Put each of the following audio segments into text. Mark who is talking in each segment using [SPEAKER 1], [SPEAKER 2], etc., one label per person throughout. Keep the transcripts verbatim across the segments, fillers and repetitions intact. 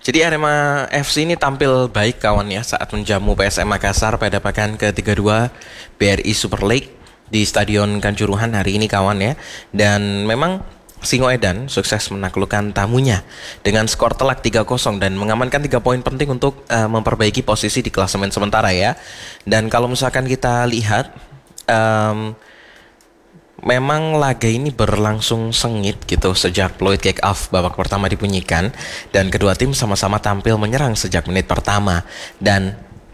[SPEAKER 1] Jadi Arema F C ini tampil baik kawannya saat menjamu P S M Makassar pada pekan ke tiga puluh dua B R I Super League di Stadion Kanjuruhan hari ini kawan ya. Dan memang Singoedan sukses menaklukkan tamunya dengan skor telak tiga kosong dan mengamankan tiga poin penting untuk uh, memperbaiki posisi di klasemen sementara ya. Dan kalau misalkan kita lihat um, memang laga ini berlangsung sengit gitu sejak Floyd kick off babak pertama dibunyikan dan kedua tim sama-sama tampil menyerang sejak menit pertama. Dan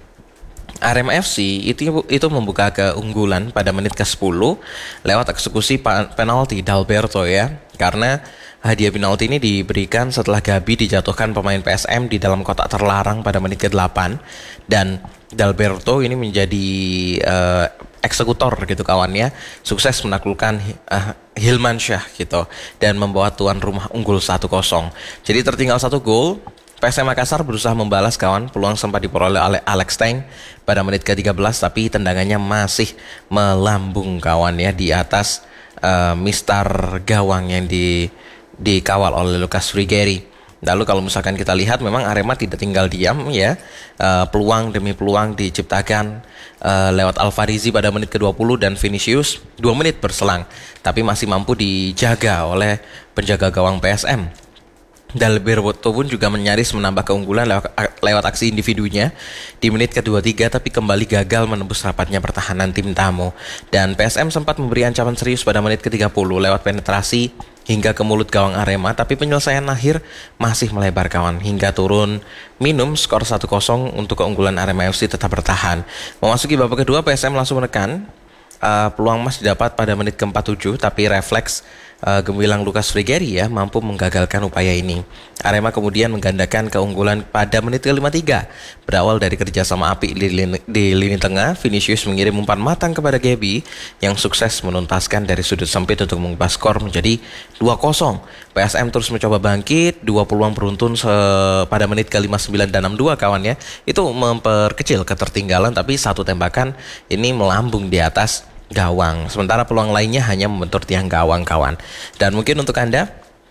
[SPEAKER 1] Arema F C itu itu membuka keunggulan pada menit ke sepuluh lewat eksekusi penalti Dalberto ya. Karena hadiah penalti ini diberikan setelah Gabi dijatuhkan pemain P S M di dalam kotak terlarang pada menit ke delapan dan Dalberto ini menjadi uh, eksekutor gitu kawannya, sukses menaklukkan uh, Hilmansyah gitu dan membawa tuan rumah unggul satu kosong. Jadi tertinggal satu gol. P S M Makassar berusaha membalas kawan, peluang sempat diperoleh oleh Alex Teng pada menit ke tiga belas tapi tendangannya masih melambung kawan ya di atas uh, mistar gawang yang di dikawal oleh Lucas Frigeri. Lalu kalau misalkan kita lihat memang Arema tidak tinggal diam ya, uh, peluang demi peluang diciptakan uh, lewat Alfarizi pada menit ke dua puluh dan Vinicius dua menit berselang tapi masih mampu dijaga oleh penjaga gawang P S M. Dalberto pun juga menyaris menambah keunggulan lewat, lewat aksi individunya di menit ke dua puluh tiga tapi kembali gagal menembus rapatnya pertahanan tim tamu. Dan P S M sempat memberi ancaman serius pada menit ke tiga puluh lewat penetrasi hingga ke mulut gawang Arema tapi penyelesaian akhir masih melebar kawan hingga turun minum skor satu kosong untuk keunggulan Arema F C tetap bertahan. Memasuki babak kedua P S M langsung menekan. Uh, peluang emas didapat pada menit ke empat puluh tujuh tapi refleks uh, gemilang Lucas Frigeri ya mampu menggagalkan upaya ini. Arema kemudian menggandakan keunggulan pada menit ke lima puluh tiga berawal dari kerjasama apik di lini, di lini tengah. Vinicius mengirim umpan matang kepada Gabi yang sukses menuntaskan dari sudut sempit untuk mengubah skor menjadi dua kosong. P S M terus mencoba bangkit, dua peluang beruntun pada menit ke lima puluh sembilan dan enam puluh dua kawan ya. Itu memperkecil ketertinggalan tapi satu tembakan ini melambung di atas gawang. Sementara peluang lainnya hanya membentur tiang gawang kawan. Dan mungkin untuk Anda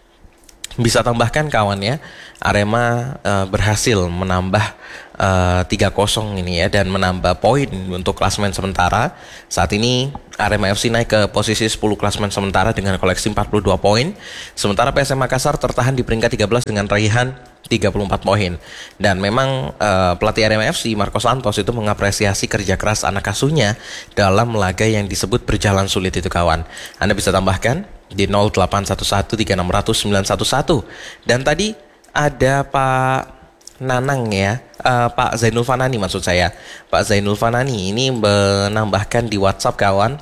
[SPEAKER 1] bisa tambahkan kawan ya, Arema uh, berhasil menambah uh, tiga kosong ini ya dan menambah poin untuk klasemen sementara. Saat ini Arema F C naik ke posisi sepuluh klasemen sementara dengan koleksi empat puluh dua poin. Sementara P S M Makassar tertahan di peringkat tiga belas dengan raihan tiga puluh empat poin. Dan memang uh, pelatih Arema F C Marco Santos itu mengapresiasi kerja keras anak asuhnya dalam laga yang disebut berjalan sulit itu kawan. Anda bisa tambahkan di nol delapan satu satu tiga enam nol nol sembilan satu satu. Dan tadi ada Pak Nanang ya, uh, Pak Zainul Fanani maksud saya. Pak Zainul Fanani ini menambahkan di WhatsApp kawan,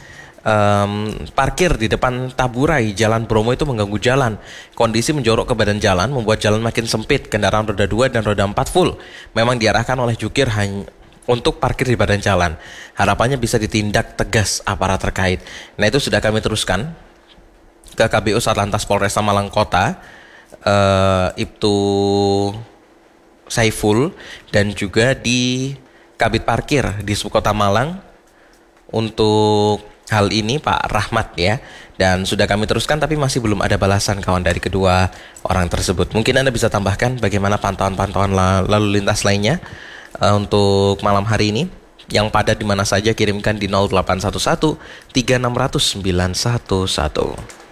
[SPEAKER 1] um, parkir di depan Taburai Jalan Bromo itu mengganggu jalan. Kondisi menjorok ke badan jalan membuat jalan makin sempit, kendaraan roda dua dan roda empat full. Memang diarahkan oleh jukir hanya untuk parkir di badan jalan. Harapannya bisa ditindak tegas aparat terkait. Nah itu sudah kami teruskan ke K B U Satlantas Polresta Malang Kota, uh, Ibtu Saiful, dan juga di Kabid Parkir di Subkota Malang untuk hal ini Pak Rahmat ya. Dan sudah kami teruskan tapi masih belum ada balasan kawan dari kedua orang tersebut. Mungkin Anda bisa tambahkan bagaimana pantauan-pantauan lalu lintas lainnya uh, untuk malam hari ini. Yang padat di mana saja kirimkan di nol delapan satu satu tiga enam nol nol sembilan satu satu.